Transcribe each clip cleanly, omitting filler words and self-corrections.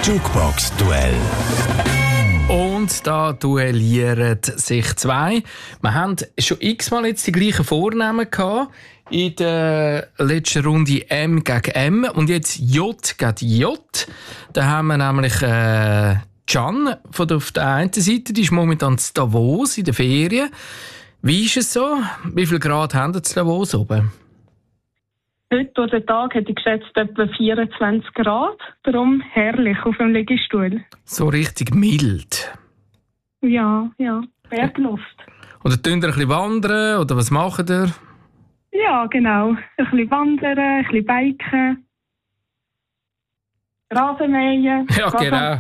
Jukebox-Duell. Und da duellieren sich zwei. Wir haben schon x-mal jetzt die gleichen Vornamen gehabt. In der letzten Runde M gegen M. Und jetzt J gegen J. Da haben wir nämlich Can auf der einen Seite. Die ist momentan in Davos in den Ferien. Wie ist es so? Wie viel Grad haben wir in Davos oben? Heute durch den Tag hätte ich geschätzt etwa 24 Grad. Darum herrlich auf dem Liegestuhl. So richtig mild. Ja, Bergluft. Oder tun ihr ein bisschen wandern? Oder was macht ihr? Ja, genau. Ein bisschen wandern, ein bisschen biken. Rasenmähen. Ja, genau.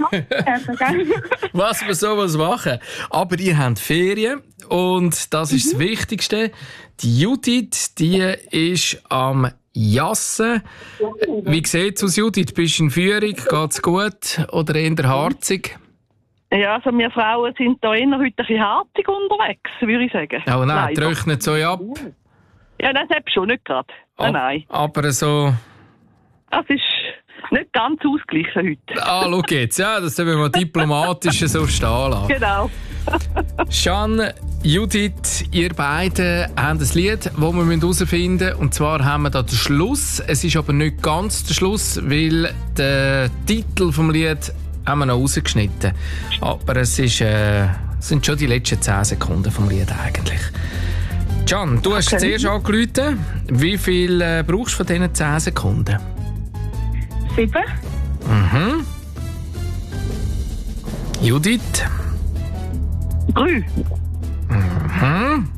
Was wir sowas machen. Aber ihr habt Ferien und das ist das Wichtigste. Die Judith, die ist am Jassen. Wie sieht es aus, Judith? Bist du in Führung? Geht es gut oder eher harzig? Ja, also wir Frauen sind da eher heute ein bisschen harzig unterwegs, würde ich sagen. Oh nein, trocknet so ab? Ja, das habe ich schon nicht gerade. Nein. Aber so... Das ist nicht ganz ausgeglichen heute. Schau jetzt. Ja, das sollen wir mal diplomatisch so stehen lassen. Genau. Can, Judith, ihr beiden haben ein Lied, das wir herausfinden müssen. Und zwar haben wir da den Schluss. Es ist aber nicht ganz der Schluss, weil den Titel des Lied haben wir noch rausgeschnitten. Aber es ist, sind schon die letzten 10 Sekunden vom Lied eigentlich. Can, du hast zuerst angerufen. Wie viel brauchst du von diesen 10 Sekunden? 7. Mhm. Judith? 3. Mhm.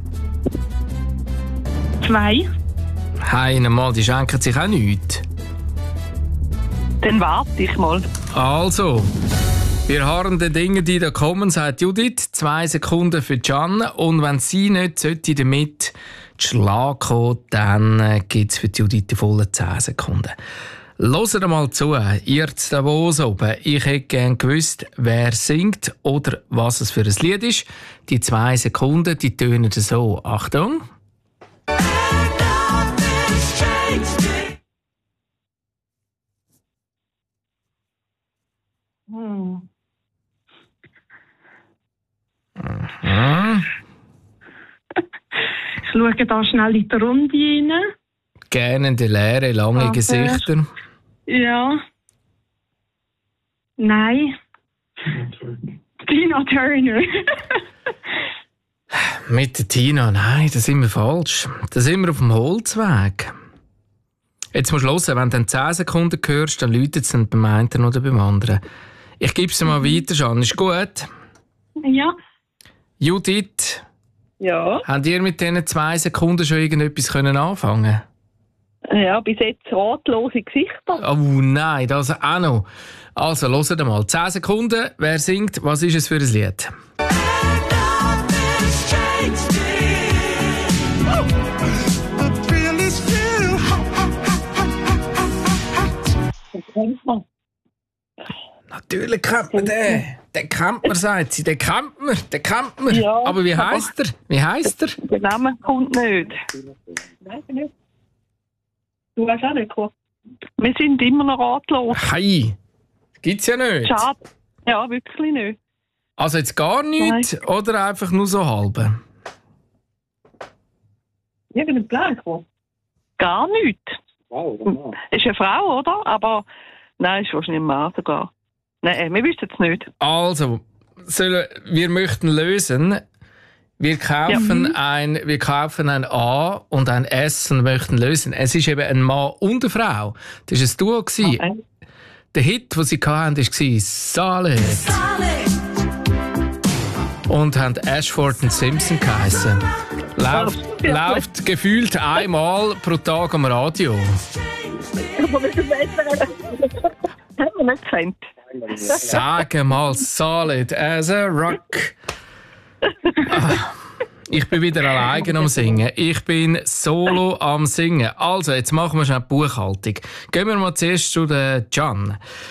2. Heine mal, die schenken sich auch nichts. Dann warte ich mal. Also, wir harren den Dingen, die da kommen, sagt Judith. 2 Sekunden für Can. Und wenn sie nicht sollte damit zu Schlag kommen, dann gibt es für Judith die vollen 10 Sekunden. Hört mal zu, ihr zu Davos oben. Ich hätte gerne gewusst, wer singt oder was es für ein Lied ist. Die 2 Sekunden, die tönen so. Achtung. Mhm. Ich schaue da schnell in die Runde rein. Gähnende Leere, lange Gesichter. Ja. Nein. Tina Turner. Mit der Tina, nein, das sind wir falsch. Da sind wir auf dem Holzweg. Jetzt musst du hören, wenn du dann 10 Sekunden hörst, dann läutet es dann beim einen oder beim anderen. Ich gebe es mal weiter, Jeanne. Ist gut? Ja. Judith? Ja. Habt ihr mit diesen 2 Sekunden schon irgendetwas anfangen können? Ja, bis jetzt ratlose Gesichter. Oh nein, das auch noch. Also, hört mal. 10 Sekunden. Wer singt? Was ist es für ein Lied? Natürlich kennt man den. Den kennt man, sagt sie. Den kennt man. Ja, aber wie heisst er? Der Name kommt nicht. Nein, nicht. Du weißt auch nicht, was. Wir sind immer noch ratlos. Hey, gibt's ja nicht. Schade. Ja, wirklich nicht. Also jetzt gar nichts oder einfach nur so halbe? Irgendein Plan, gar nichts. Wow. Ist eine Frau, oder? Aber nein, ist wahrscheinlich ein Mann sogar. Nein, wir wissen es nicht. Also, wir möchten lösen. Wir kaufen ein A und ein S und möchten lösen. Es ist eben ein Mann und eine Frau. Das war ein Duo. Okay. Der Hit, den sie hatten, war «Sale». Und haben Ashford und Simpson geheissen. Läuft gefühlt einmal pro Tag am Radio. Aber wir haben wir nicht gefällt. Sag mal, solid as a rock. Ich bin wieder alleine am Singen. Ich bin solo am Singen. Also, jetzt machen wir schnell die Buchhaltung. Gehen wir mal zuerst zu der Can.